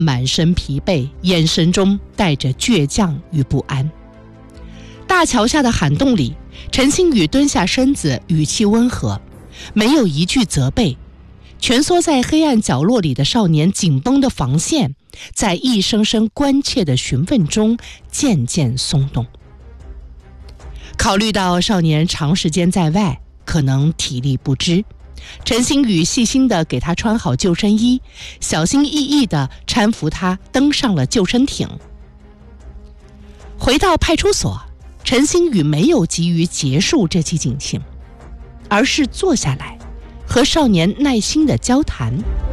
满身疲惫，眼神中带着倔强与不安。大桥下的涵洞里，陈星宇蹲下身子，语气温和，没有一句责备。蜷缩在黑暗角落里的少年紧绷的防线，在一声声关切的询问中渐渐松动。考虑到少年长时间在外，可能体力不支，陈星宇细心地给他穿好救生衣，小心翼翼地搀扶他登上了救生艇。回到派出所，陈星宇没有急于结束这起警情，而是坐下来和少年耐心地交谈。